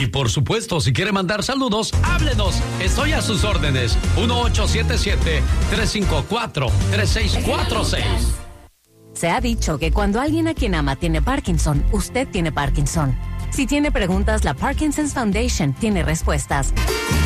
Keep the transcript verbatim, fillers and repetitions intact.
Y por supuesto, si quiere mandar saludos, háblenos. Estoy a sus órdenes. uno ocho siete siete, tres cinco cuatro, tres seis cuatro seis. Se ha dicho que cuando alguien a quien ama tiene Parkinson, usted tiene Parkinson. Si tiene preguntas, la Parkinson's Foundation tiene respuestas.